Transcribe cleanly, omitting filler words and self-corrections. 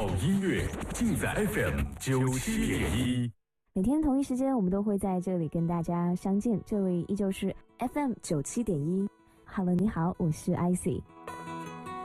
好音乐尽在 FM97.1。 每天同一时间，我们都会在这里跟大家相见。这里依旧是 FM97.1。Hello， 你好，我是 IC。